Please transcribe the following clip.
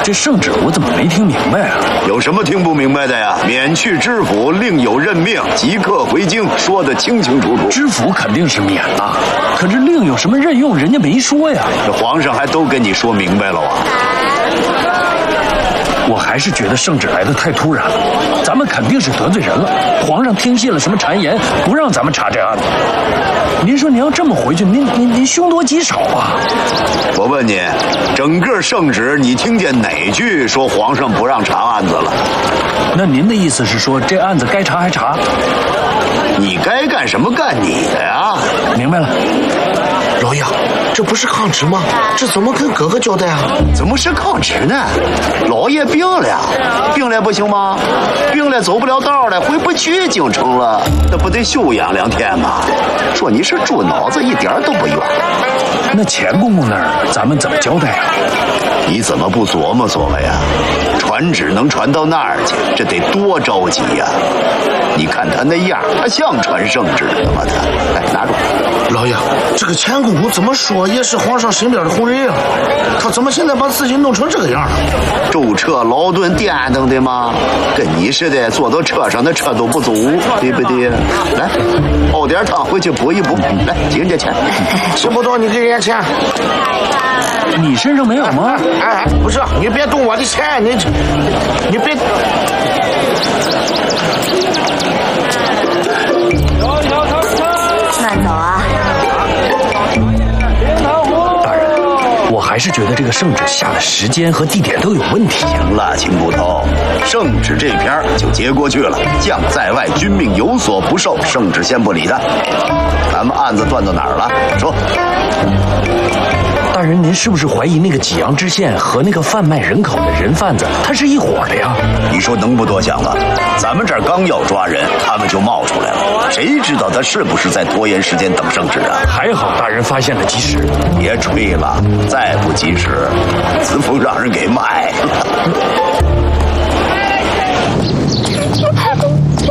这圣旨我怎么没听明白啊？ 有什么听不明白的呀？免去知府，另有任命，即刻回京，说得清清楚楚。 知府肯定是免了，可是另有什么任用，人家没说呀。 这皇上还都跟你说明白了啊？ 我还是觉得圣旨来得太突然了，咱们肯定是得罪人了。皇上听信了什么谗言，不让咱们查这案子。您说您要这么回去，您凶多吉少啊！ 我问你，整个圣旨你听见哪句说皇上不让查案子了？ 那您的意思是说，这案子该查还查？ 你该干什么干你的呀？ 明白了。 老爷，这不是抗旨吗？这怎么跟哥哥交代啊？ 怎么是抗旨呢？老爷病了，病了不行吗？病了走不了道了，回不去京城了，那不得休养2天吗？说你是猪脑子，一点都不冤。 那钱公公那儿咱们怎么交代啊？ 你怎么不琢磨琢磨呀？传旨能传到那儿去，这得多着急呀！你看他那样，他像传圣旨的吗？他，来拿住。 老爷，这个钱公公怎么说也是皇上身边的红人啊，他怎么现在把自己弄成这个样了？ 舟车劳顿颠腾的吗？跟你似的，坐到车上的车都不足，对不对？来，熬点汤回去补一补。来，几人家钱？ 吃不到你给人家钱。 你身上没有吗？ 哎，不是，你别动我的钱，你别。 慢走啊！ 大人，我还是觉得这个圣旨下的时间和地点都有问题。 行了，秦捕头，圣旨这篇就接过去了。将在外，君命有所不受，圣旨先不理他。咱们案子断到哪儿了？说。 大人，您是不是怀疑那个济阳知县和那个贩卖人口的人贩子，他是一伙的呀？ 你说能不多想了？咱们这儿刚要抓人，他们就冒出来了，谁知道他是不是在拖延时间等圣旨啊？ 还好大人发现的及时。 别吹了，再不及时，子府让人给卖了。